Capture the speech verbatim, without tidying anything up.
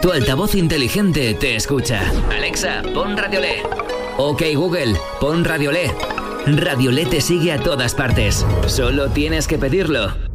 Tu altavoz inteligente te escucha. Alexa, pon Radiolé. Ok, Google, pon Radiolé. Radiolé te sigue a todas partes. Solo tienes que pedirlo.